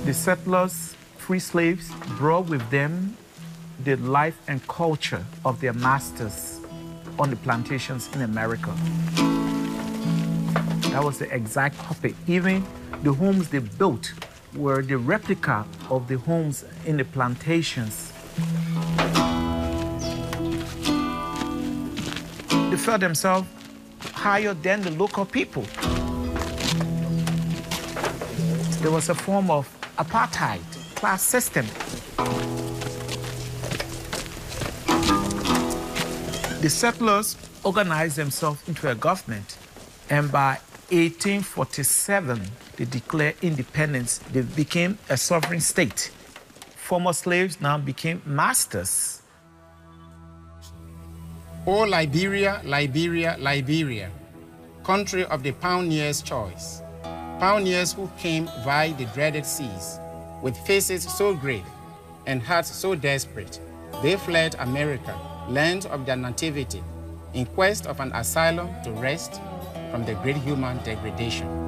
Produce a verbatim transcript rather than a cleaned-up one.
The settlers, free slaves, brought with them the life and culture of their masters on the plantations in America. That was the exact copy. Even the homes they built were the replica of the homes in the plantations. They felt themselves higher than the local people. There was a form of apartheid, class system. The settlers organized themselves into a government, and by eighteen forty-seven, they declared independence. They became a sovereign state. Former slaves now became masters. O Liberia, Liberia, Liberia, country of the pioneers' choice, pioneers who came via the dreaded seas, with faces so grave and hearts so desperate, they fled America, land of their nativity, in quest of an asylum to rest from the great human degradation.